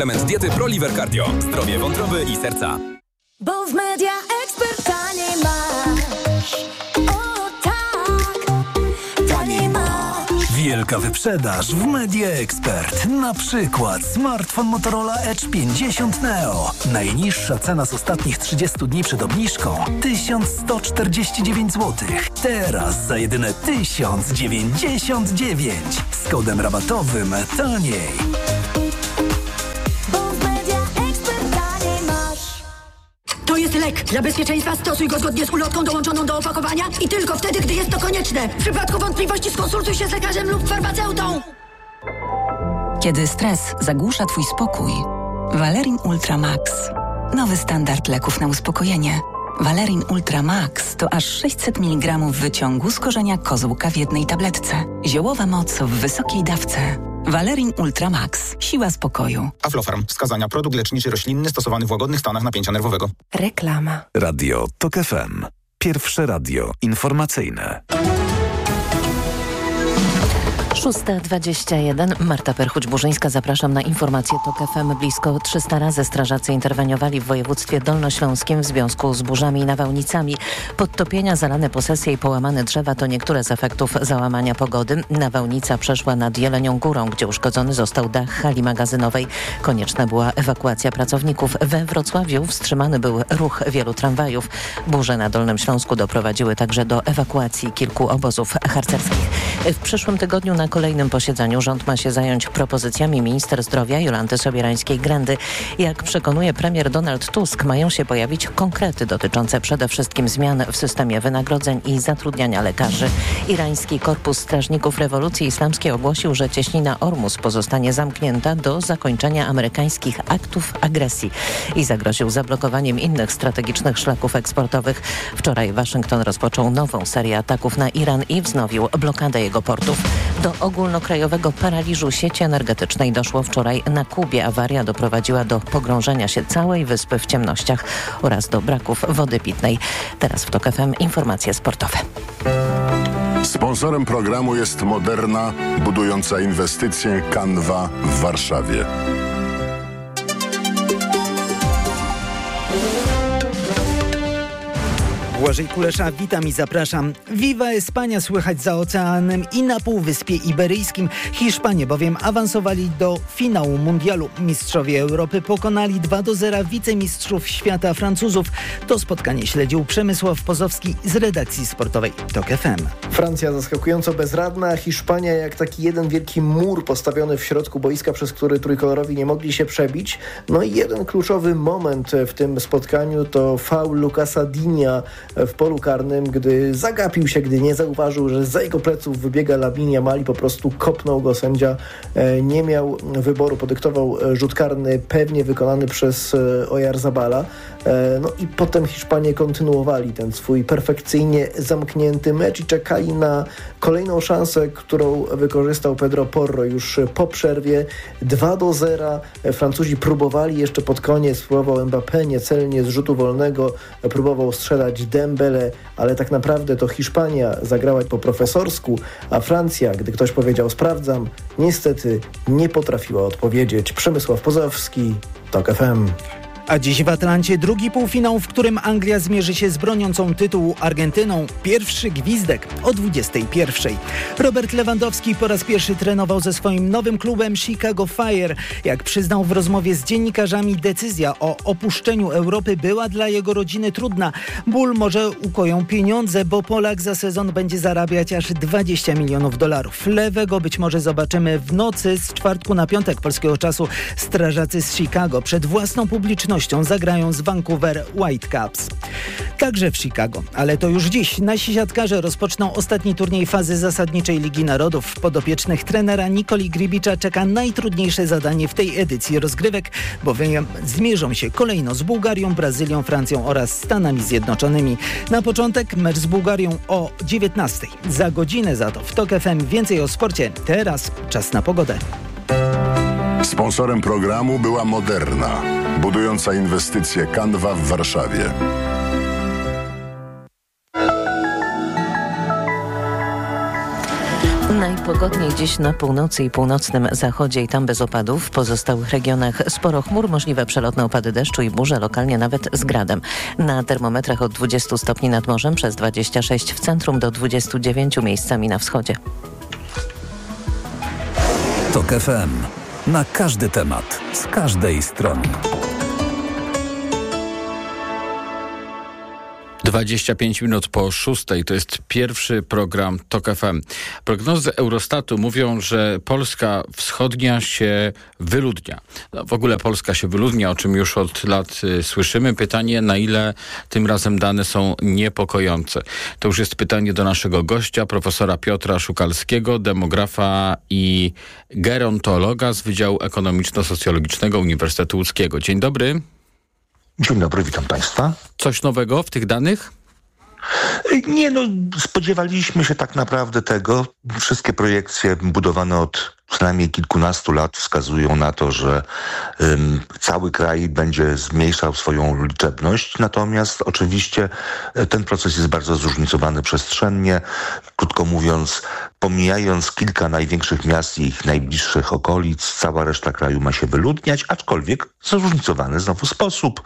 Element diety ProLiver Cardio. Zdrowie wątroby i serca. Bo w Media Expert taniej masz. O tak, taniej masz. Wielka wyprzedaż w Media Expert. Na przykład smartfon Motorola Edge 50 Neo. Najniższa cena z ostatnich 30 dni przed obniżką 1149 zł. Teraz za jedyne 1099. Z kodem rabatowym taniej. To jest lek. Dla bezpieczeństwa stosuj go zgodnie z ulotką dołączoną do opakowania i tylko wtedy, gdy jest to konieczne. W przypadku wątpliwości skonsultuj się z lekarzem lub farmaceutą. Kiedy stres zagłusza Twój spokój, Valerin Ultra Max. Nowy standard leków na uspokojenie. Valerin Ultra Max to aż 600 mg wyciągu z korzenia kozłka w jednej tabletce. Ziołowa moc w wysokiej dawce. Valerin Ultra Max. Siła spokoju. Aflofarm. Wskazania. Produkt leczniczy roślinny stosowany w łagodnych stanach napięcia nerwowego. Reklama. Radio TOK FM. Pierwsze radio informacyjne. 6:21. Marta Perchuć-Burzyńska. Zapraszam na informację TOK FM. Blisko 300 razy strażacy interweniowali w województwie dolnośląskim w związku z burzami i nawałnicami. Podtopienia, zalane posesje i połamane drzewa to niektóre z efektów załamania pogody. Nawałnica przeszła nad Jelenią Górą, gdzie uszkodzony został dach hali magazynowej. Konieczna była ewakuacja pracowników. We Wrocławiu wstrzymany był ruch wielu tramwajów. Burze na Dolnym Śląsku doprowadziły także do ewakuacji kilku obozów harcerskich. W przyszłym tygodniu na kolejnym posiedzeniu rząd ma się zająć propozycjami minister zdrowia Jolanty Sobierańskiej-Grendy. Jak przekonuje premier Donald Tusk, mają się pojawić konkrety dotyczące przede wszystkim zmian w systemie wynagrodzeń i zatrudniania lekarzy. Irański Korpus Strażników Rewolucji Islamskiej ogłosił, że cieśnina Ormus pozostanie zamknięta do zakończenia amerykańskich aktów agresji i zagroził zablokowaniem innych strategicznych szlaków eksportowych. Wczoraj Waszyngton rozpoczął nową serię ataków na Iran i wznowił blokadę jego portów. Do ogólnokrajowego paraliżu sieci energetycznej doszło wczoraj na Kubie. Awaria doprowadziła do pogrążenia się całej wyspy w ciemnościach oraz do braków wody pitnej. Teraz w TOK FM informacje sportowe. Sponsorem programu jest Moderna, budująca inwestycje Canva w Warszawie. Błażej Kulesza, witam i zapraszam. Viva Espania słychać za oceanem i na Półwyspie Iberyjskim. Hiszpanie bowiem awansowali do finału mundialu. Mistrzowie Europy pokonali 2-0 wicemistrzów świata Francuzów. To spotkanie śledził Przemysław Pozowski z redakcji sportowej TOK FM. Francja zaskakująco bezradna, a Hiszpania jak taki jeden wielki mur postawiony w środku boiska, przez który trójkolorowi nie mogli się przebić. No i jeden kluczowy moment w tym spotkaniu to faul Lucasa Digna w polu karnym, gdy zagapił się, gdy nie zauważył, że za jego pleców wybiega Lamine Yamal, po prostu kopnął go. Sędzia nie miał wyboru, podyktował rzut karny pewnie wykonany przez Oyarzabala. No i potem Hiszpanie kontynuowali ten swój perfekcyjnie zamknięty mecz i czekali na kolejną szansę, którą wykorzystał Pedro Porro już po przerwie. 2-0. Francuzi próbowali jeszcze pod koniec, próbował Mbappé niecelnie z rzutu wolnego, próbował strzelać Dembele, ale tak naprawdę to Hiszpania zagrała po profesorsku, a Francja, gdy ktoś powiedział sprawdzam, niestety nie potrafiła odpowiedzieć. Przemysław Pozowski, TOK FM. A dziś w Atlancie drugi półfinał, w którym Anglia zmierzy się z broniącą tytułu Argentyną. Pierwszy gwizdek o 21:00. Robert Lewandowski po raz pierwszy trenował ze swoim nowym klubem Chicago Fire. Jak przyznał w rozmowie z dziennikarzami, decyzja o opuszczeniu Europy była dla jego rodziny trudna. Ból może ukoją pieniądze, bo Polak za sezon będzie zarabiać aż $20 milionów. Lewego być może zobaczymy w nocy z czwartku na piątek polskiego czasu. Strażacy z Chicago przed własną publicznością zagrają z Vancouver Whitecaps. Także w Chicago, ale to już dziś. Nasi siatkarze rozpoczną ostatni turniej fazy zasadniczej Ligi Narodów. Podopiecznych trenera Nikoli Gribicza czeka najtrudniejsze zadanie w tej edycji rozgrywek, bowiem zmierzą się kolejno z Bułgarią, Brazylią, Francją oraz Stanami Zjednoczonymi. Na początek mecz z Bułgarią o 19:00. Za godzinę za to w TOK FM więcej o sporcie. Teraz czas na pogodę. Sponsorem programu była Moderna, budująca inwestycje Canva w Warszawie. Pogodniej dziś na północy i północnym zachodzie i tam bez opadów. W pozostałych regionach sporo chmur, możliwe przelotne opady deszczu i burze, lokalnie nawet z gradem. Na termometrach od 20 stopni nad morzem, przez 26 w centrum, do 29 miejscami na wschodzie. TOK FM. Na każdy temat, z każdej strony. 25 minut po 6. To jest pierwszy program TOK FM. Prognozy Eurostatu mówią, że Polska wschodnia się wyludnia. No, w ogóle Polska się wyludnia, o czym już od lat słyszymy. Pytanie, na ile tym razem dane są niepokojące. To już jest pytanie do naszego gościa, profesora Piotra Szukalskiego, demografa i gerontologa z Wydziału Ekonomiczno-Socjologicznego Uniwersytetu Łódzkiego. Dzień dobry. Dzień dobry, witam Państwa. Coś nowego w tych danych? Nie, spodziewaliśmy się tak naprawdę tego. Wszystkie projekcje budowane od przynajmniej kilkunastu lat wskazują na to, że cały kraj będzie zmniejszał swoją liczebność. Natomiast oczywiście ten proces jest bardzo zróżnicowany przestrzennie. Krótko mówiąc, pomijając kilka największych miast i ich najbliższych okolic, cała reszta kraju ma się wyludniać, aczkolwiek w zróżnicowany znowu sposób.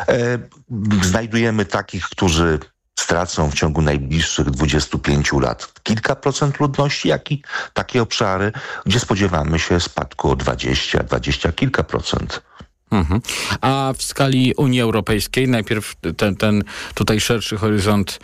Znajdujemy takich, którzy stracą w ciągu najbliższych 25 lat kilka procent ludności, jak i takie obszary, gdzie spodziewamy się spadku o 20 kilka procent. Mhm. A w skali Unii Europejskiej, najpierw ten tutaj szerszy horyzont,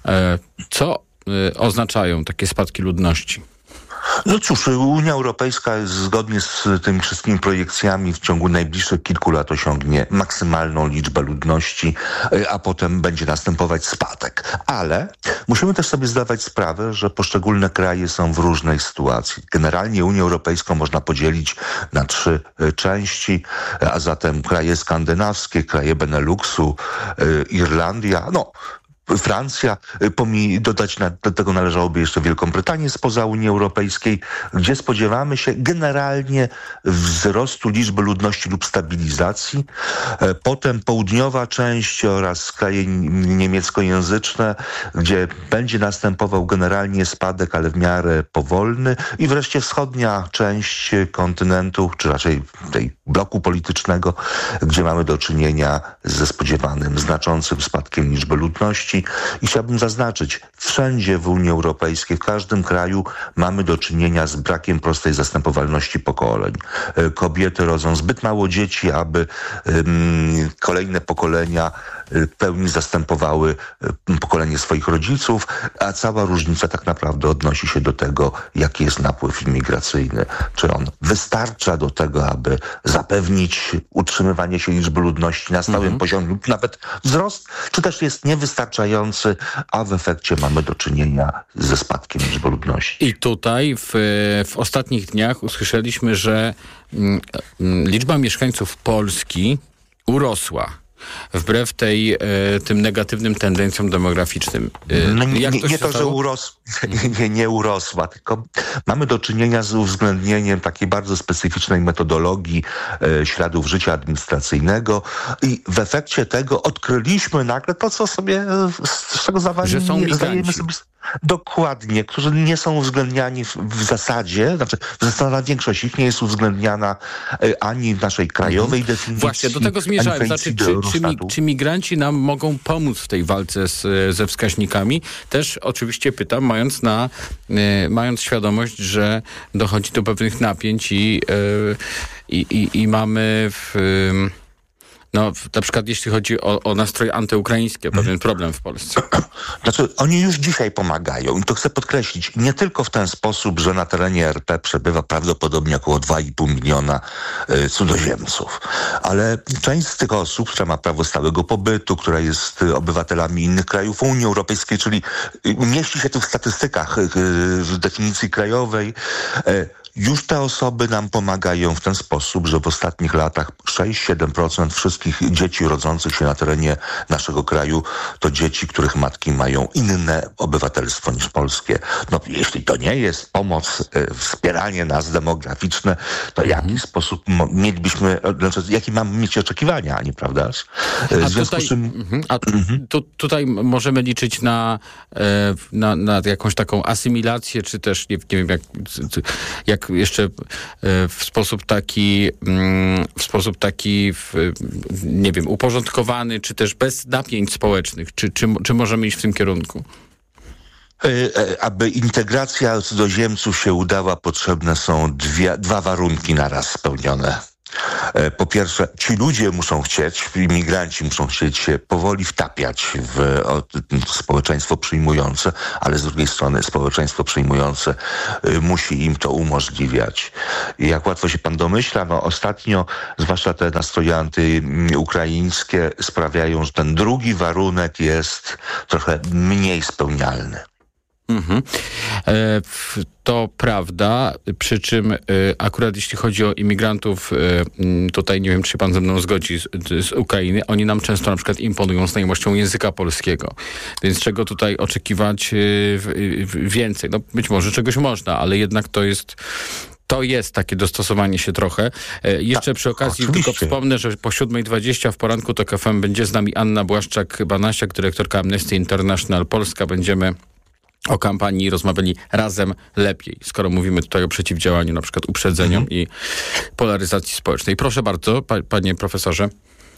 co oznaczają takie spadki ludności? No cóż, Unia Europejska zgodnie z tymi wszystkimi projekcjami w ciągu najbliższych kilku lat osiągnie maksymalną liczbę ludności, a potem będzie następować spadek. Ale musimy też sobie zdawać sprawę, że poszczególne kraje są w różnej sytuacji. Generalnie Unię Europejską można podzielić na 3 części, a zatem kraje skandynawskie, kraje Beneluxu, Irlandia, Francja, dodać do tego należałoby jeszcze Wielką Brytanię spoza Unii Europejskiej, gdzie spodziewamy się generalnie wzrostu liczby ludności lub stabilizacji. Potem południowa część oraz kraje niemieckojęzyczne, gdzie będzie następował generalnie spadek, ale w miarę powolny. I wreszcie wschodnia część kontynentu, czy raczej tej bloku politycznego, gdzie mamy do czynienia ze spodziewanym znaczącym spadkiem liczby ludności. I chciałbym zaznaczyć, wszędzie w Unii Europejskiej, w każdym kraju mamy do czynienia z brakiem prostej zastępowalności pokoleń. Kobiety rodzą zbyt mało dzieci, aby kolejne pokolenia w pełni zastępowały pokolenie swoich rodziców, a cała różnica tak naprawdę odnosi się do tego, jaki jest napływ imigracyjny. Czy on wystarcza do tego, aby zapewnić utrzymywanie się liczby ludności na stałym poziomie lub nawet wzrost, czy też jest niewystarczający, a w efekcie mamy do czynienia ze spadkiem liczby ludności. I tutaj w ostatnich dniach usłyszeliśmy, że liczba mieszkańców Polski urosła. Wbrew tym negatywnym tendencjom demograficznym. Nie urosła, tylko mamy do czynienia z uwzględnieniem takiej bardzo specyficznej metodologii śladów życia administracyjnego i w efekcie tego odkryliśmy nagle to, co sobie z czego zdajemy sobie. Dokładnie, którzy nie są uwzględniani w zasadzie, zdecydowana większość ich nie jest uwzględniana ani w naszej krajowej definicji. Właśnie, do tego zmierzałem. Czy migranci nam mogą pomóc w tej walce ze wskaźnikami? Też oczywiście pytam, mając świadomość, że dochodzi do pewnych napięć i mamy na przykład jeśli chodzi o nastroje antyukraińskie, pewien problem w Polsce. Znaczy, oni już dzisiaj pomagają i to chcę podkreślić, nie tylko w ten sposób, że na terenie RP przebywa prawdopodobnie około 2,5 miliona cudzoziemców, ale część z tych osób, która ma prawo stałego pobytu, która jest obywatelami innych krajów Unii Europejskiej, czyli mieści się tu w statystykach w definicji krajowej, już te osoby nam pomagają w ten sposób, że w ostatnich latach 6-7% wszystkich wszystkich dzieci rodzących się na terenie naszego kraju to dzieci, których matki mają inne obywatelstwo niż polskie. No jeśli to nie jest pomoc, wspieranie nas demograficzne, to w jaki sposób mielibyśmy, jakie mamy mieć oczekiwania, nieprawdaż? W związku z czym... Tutaj możemy liczyć na jakąś taką asymilację, czy też nie wiem, jak jeszcze w sposób taki nie wiem, uporządkowany, czy też bez napięć społecznych. Czy możemy iść w tym kierunku? Aby integracja cudzoziemców się udała, potrzebne są dwa warunki naraz spełnione. Po pierwsze, ci ludzie muszą chcieć, imigranci muszą chcieć się powoli wtapiać w społeczeństwo przyjmujące, ale z drugiej strony społeczeństwo przyjmujące musi im to umożliwiać. I jak łatwo się pan domyśla, ostatnio, zwłaszcza te nastroje antyukraińskie sprawiają, że ten drugi warunek jest trochę mniej spełnialny. To prawda, przy czym akurat jeśli chodzi o imigrantów, tutaj nie wiem, czy się pan ze mną zgodzi, z Ukrainy, oni nam często na przykład imponują znajomością języka polskiego. Więc czego tutaj oczekiwać więcej? No być może czegoś można, ale jednak to jest takie dostosowanie się trochę. Jeszcze przy okazji oczywiście. Tylko wspomnę, że po 7:20 w poranku TOK FM będzie z nami Anna Błaszczak-Banasiak, dyrektorka Amnesty International Polska. Będziemy o kampanii rozmawiali Razem Lepiej, skoro mówimy tutaj o przeciwdziałaniu na przykład uprzedzeniom i polaryzacji społecznej. Proszę bardzo, panie profesorze.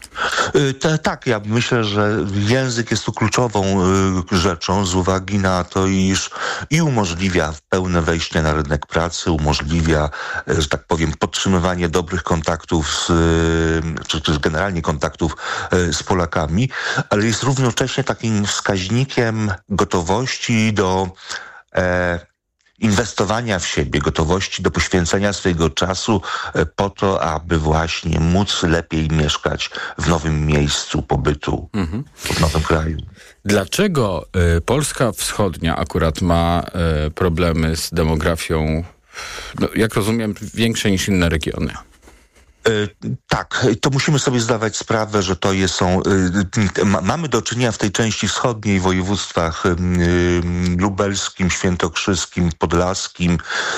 Tak, ja myślę, że język jest tu kluczową rzeczą z uwagi na to, iż i umożliwia pełne wejście na rynek pracy, umożliwia, że tak powiem, podtrzymywanie dobrych kontaktów czy generalnie kontaktów z Polakami, ale jest równocześnie takim wskaźnikiem gotowości do inwestowania w siebie, gotowości do poświęcenia swojego czasu po to, aby właśnie móc lepiej mieszkać w nowym miejscu pobytu, w nowym kraju. Dlaczego Polska Wschodnia akurat ma problemy z demografią, jak rozumiem, większe niż inne regiony? Tak, to musimy sobie zdawać sprawę, że to mamy do czynienia w tej części wschodniej, w województwach lubelskim, świętokrzyskim, podlaskim,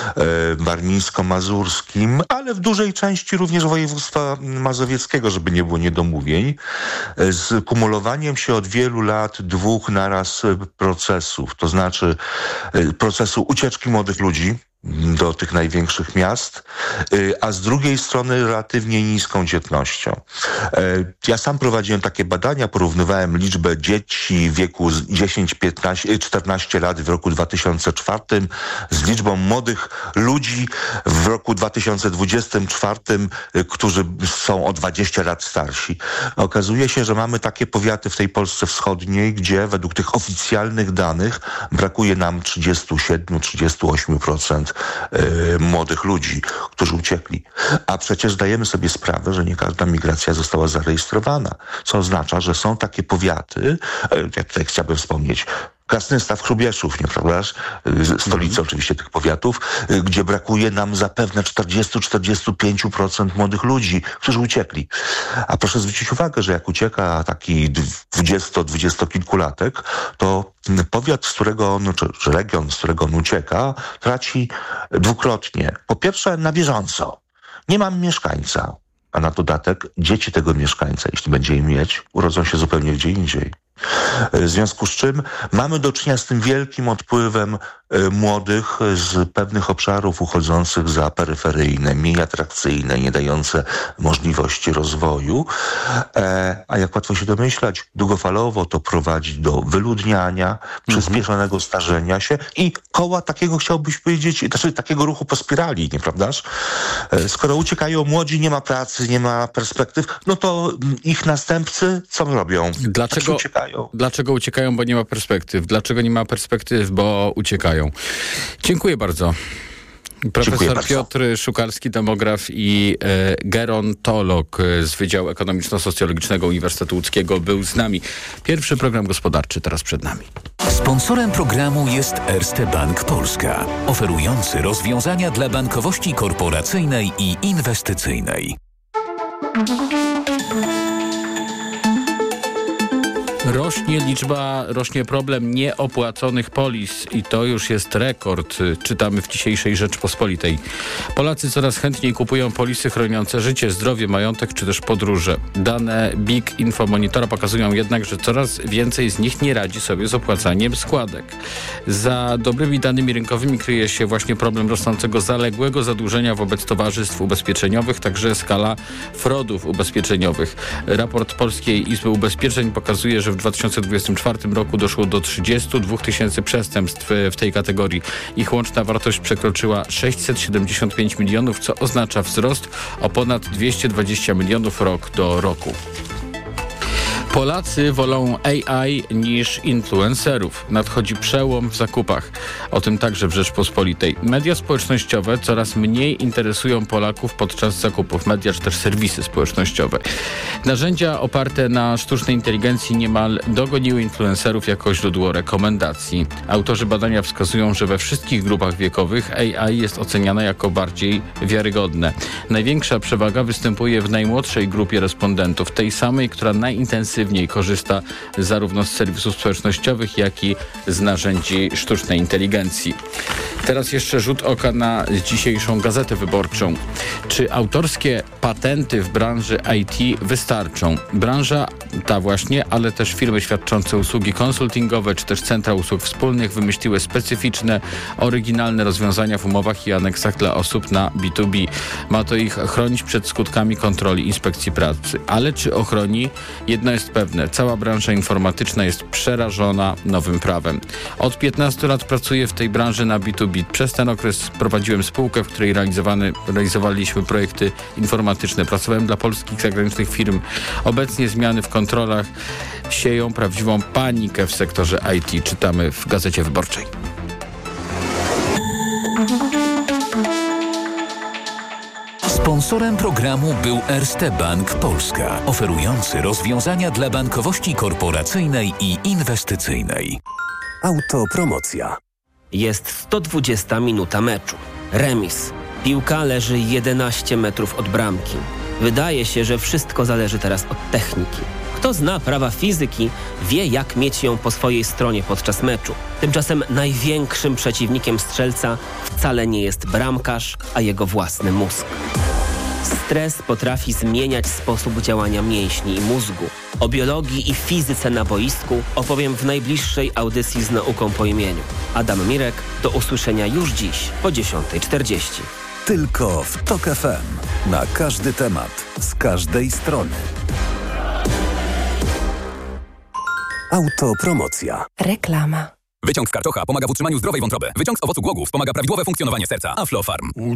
warmińsko-mazurskim, ale w dużej części również województwa mazowieckiego, żeby nie było niedomówień, z kumulowaniem się od wielu lat dwóch naraz procesów, to znaczy procesu ucieczki młodych ludzi do tych największych miast, a z drugiej strony relatywnie niską dzietnością. Ja sam prowadziłem takie badania, porównywałem liczbę dzieci w wieku 10, 15, 14 lat w roku 2004 z liczbą młodych ludzi w roku 2024, którzy są o 20 lat starsi. Okazuje się, że mamy takie powiaty w tej Polsce wschodniej, gdzie według tych oficjalnych danych brakuje nam 37-38% młodych ludzi, którzy uciekli. A przecież zdajemy sobie sprawę, że nie każda migracja została zarejestrowana, co oznacza, że są takie powiaty, ja tutaj chciałbym wspomnieć, Krasnystaw, Hrubieszów, nieprawdaż? Stolica oczywiście tych powiatów, gdzie brakuje nam zapewne 40-45% młodych ludzi, którzy uciekli. A proszę zwrócić uwagę, że jak ucieka taki 20-kilkulatek, to powiat, z którego on, czy region, z którego on ucieka, traci dwukrotnie. Po pierwsze, na bieżąco. Nie mam mieszkańca. A na dodatek dzieci tego mieszkańca, jeśli będzie je mieć, urodzą się zupełnie gdzie indziej. W związku z czym mamy do czynienia z tym wielkim odpływem młodych z pewnych obszarów uchodzących za peryferyjne, mniej atrakcyjne, nie dające możliwości rozwoju. A jak łatwo się domyślać, długofalowo to prowadzi do wyludniania, przyspieszonego starzenia się i koła takiego, chciałbyś powiedzieć, znaczy takiego ruchu po spirali, nieprawdaż? Skoro uciekają młodzi, nie ma pracy, nie ma perspektyw, no to ich następcy co robią? Dlaczego uciekają? Dlaczego uciekają, bo nie ma perspektyw? Dlaczego nie ma perspektyw, bo uciekają? Dziękuję bardzo. Profesor Piotr Szukalski, demograf i gerontolog z Wydziału Ekonomiczno-Socjologicznego Uniwersytetu Łódzkiego był z nami. Pierwszy program gospodarczy teraz przed nami. Sponsorem programu jest Erste Bank Polska, oferujący rozwiązania dla bankowości korporacyjnej i inwestycyjnej. Rośnie problem nieopłaconych polis i to już jest rekord, czytamy w dzisiejszej Rzeczpospolitej. Polacy coraz chętniej kupują polisy chroniące życie, zdrowie, majątek czy też podróże. Dane Big Info Monitora pokazują jednak, że coraz więcej z nich nie radzi sobie z opłacaniem składek. Za dobrymi danymi rynkowymi kryje się właśnie problem rosnącego zaległego zadłużenia wobec towarzystw ubezpieczeniowych, także skala fraudów ubezpieczeniowych. Raport Polskiej Izby Ubezpieczeń pokazuje, że w 2024 roku doszło do 32 000 przestępstw w tej kategorii. Ich łączna wartość przekroczyła 675 milionów, co oznacza wzrost o ponad 220 milionów rok do roku. Polacy wolą AI niż influencerów. Nadchodzi przełom w zakupach. O tym także w Rzeczpospolitej. Media społecznościowe coraz mniej interesują Polaków podczas zakupów. Media czy też serwisy społecznościowe. Narzędzia oparte na sztucznej inteligencji niemal dogoniły influencerów jako źródło rekomendacji. Autorzy badania wskazują, że we wszystkich grupach wiekowych AI jest oceniana jako bardziej wiarygodne. Największa przewaga występuje w najmłodszej grupie respondentów, tej samej, która najintensywniej korzysta zarówno z serwisów społecznościowych, jak i z narzędzi sztucznej inteligencji. Teraz jeszcze rzut oka na dzisiejszą Gazetę Wyborczą. Czy autorskie patenty w branży IT wystarczą? Branża ta właśnie, ale też firmy świadczące usługi konsultingowe, czy też centra usług wspólnych wymyśliły specyficzne, oryginalne rozwiązania w umowach i aneksach dla osób na B2B. Ma to ich chronić przed skutkami kontroli Inspekcji Pracy. Ale czy ochroni? Jedno jest pewne. Cała branża informatyczna jest przerażona nowym prawem. Od 15 lat pracuję w tej branży na B2B. Przez ten okres prowadziłem spółkę, w której realizowaliśmy projekty informatyczne. Pracowałem dla polskich i zagranicznych firm. Obecnie zmiany w kontrolach sieją prawdziwą panikę w sektorze IT. Czytamy w Gazecie Wyborczej. Sponsorem programu był Erste Bank Polska, oferujący rozwiązania dla bankowości korporacyjnej i inwestycyjnej. Autopromocja. Jest 120 minuta meczu. Remis. Piłka leży 11 metrów od bramki. Wydaje się, że wszystko zależy teraz od techniki. Kto zna prawa fizyki, wie, jak mieć ją po swojej stronie podczas meczu. Tymczasem największym przeciwnikiem strzelca wcale nie jest bramkarz, a jego własny mózg. Stres potrafi zmieniać sposób działania mięśni i mózgu. O biologii i fizyce na boisku opowiem w najbliższej audycji z nauką po imieniu. Adam Mirek, do usłyszenia już dziś po 10:40. Tylko w TOK FM. Na każdy temat, z każdej strony. Autopromocja. Reklama. Wyciąg z karczocha pomaga w utrzymaniu zdrowej wątroby. Wyciąg z owocu głogów wspomaga prawidłowe funkcjonowanie serca. Aflofarm.